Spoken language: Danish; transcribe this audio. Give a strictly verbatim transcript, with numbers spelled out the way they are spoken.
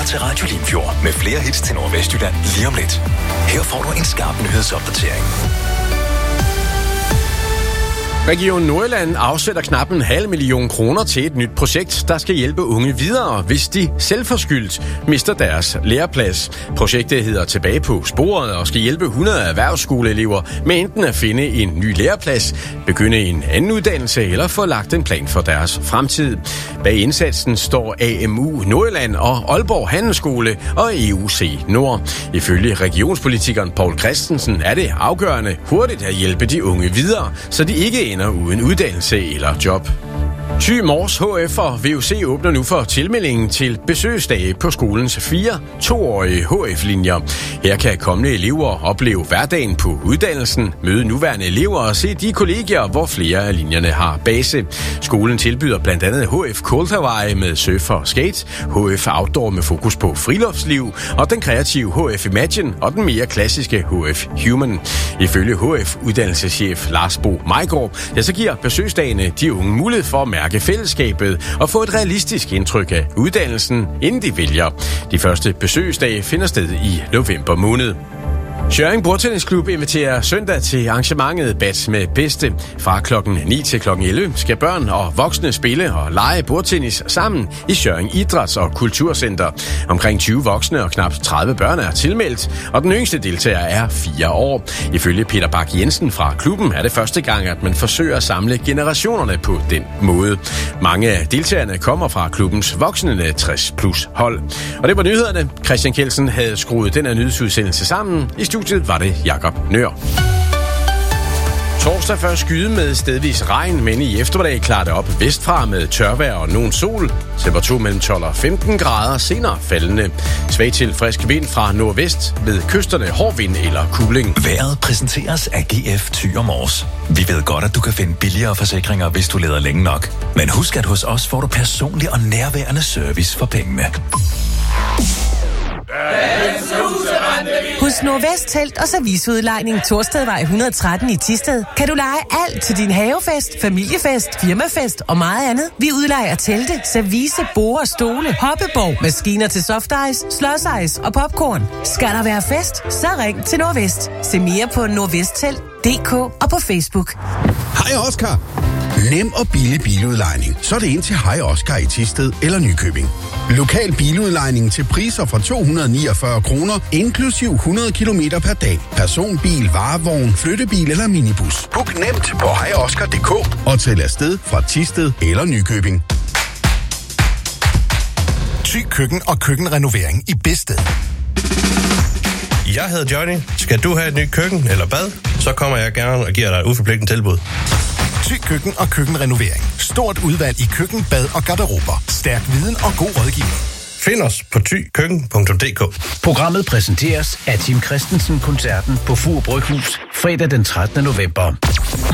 lytter til Radio Limfjord med flere hits til Nordvestjylland lige om lidt. Her får du en skarp nyhedsopdatering. Region Nordjylland afsætter knap en halv million kroner til et nyt projekt, der skal hjælpe unge videre, hvis de selvforskyldt mister deres læreplads. Projektet hedder Tilbage på sporet og skal hjælpe hundrede erhvervsskoleelever med enten at finde en ny læreplads, begynde en anden uddannelse eller få lagt en plan for deres fremtid. Bag indsatsen står A M U Nordjylland og Aalborg Handelsskole og E U C Nord. Ifølge regionspolitikeren Poul Christensen er det afgørende hurtigt at hjælpe de unge videre, så de ikke ender uden uddannelse eller job. Thy Mors H F og V U C åbner nu for tilmeldingen til besøgsdage på skolens fire toårige H F-linjer. Her kan kommende elever opleve hverdagen på uddannelsen, møde nuværende elever og se de kollegier, hvor flere af linjerne har base. Skolen tilbyder blandt andet H F Cold Hawaii med surf og skate, H F Outdoor med fokus på friluftsliv og den kreative H F Imagine og den mere klassiske H F Human. Ifølge H F-uddannelseschef Lars Bo Majgaard, ja, så giver besøgsdagene de unge mulighed for at mærke fællesskabet og få et realistisk indtryk af uddannelsen, inden de vælger. De første besøgsdage finder sted i november måned. Skjørring Bordtennisklub inviterer søndag til arrangementet Bats med Bedste. Fra klokken ni til klokken elleve skal børn og voksne spille og lege bordtennis sammen i Skjørring Idræts- og Kulturcenter. Omkring tyve voksne og knap tredive børn er tilmeldt, og den yngste deltager er fire år. Ifølge Peter Bak Jensen fra klubben er det første gang, at man forsøger at samle generationerne på den måde. Mange af deltagerne kommer fra klubbens voksne tres plus hold. Og det var nyhederne. Christian Kjeldsen havde skruet den her nyhedsudsendelse sammen. I studiet var det Jakob Nør. Torsdag først skyde med stedvis regn, men i eftermiddag klarer det op vestfra med tørvejr og nogen sol. Temperatur mellem tolv og femten grader, senere faldende. Svag til frisk vind fra nordvest, ved kysterne hård vind eller kuling. Vejret præsenteres af G F Thy Mors. Vi ved godt, at du kan finde billigere forsikringer, hvis du leder længe nok. Men husk, at hos os får du personlig og nærværende service for pengene. Hos Nordvest Telt og Serviceudlejning Torstedvej et hundrede og tretten i Thisted kan du leje alt til din havefest, familiefest, firmafest og meget andet. Vi udlejer telte, service, borde, stole, hoppeborg, maskiner til softice, slåsejs og popcorn. Skal der være fest, så ring til Nordvest. Se mere på nordvesttelt punktum d k og på Facebook. Hej Oscar. Nem og billig biludlejning. Så er det ind til Hej Oscar i Thisted eller Nykøbing. Lokal biludlejning til priser fra to hundrede og niogfyrre kroner, inklusiv hundrede kilometer per dag. Personbil, varevogn, flyttebil eller minibus. Book nemt på hej oscar punktum d k og til afsted fra Thisted eller Nykøbing. Thy Køkken og køkkenrenovering i Bedsted. Jeg hedder Johnny. Skal du have et nyt køkken eller bad, så kommer jeg gerne og giver dig et uforpligtende tilbud. Thy Køkken og køkkenrenovering. Stort udvalg i køkken, bad og garderober. Stærk viden og god rådgivning. Find os på thy køkken punktum d k. Programmet præsenteres af Tim Christensen-koncerten på Fur Bryghus fredag den trettende november.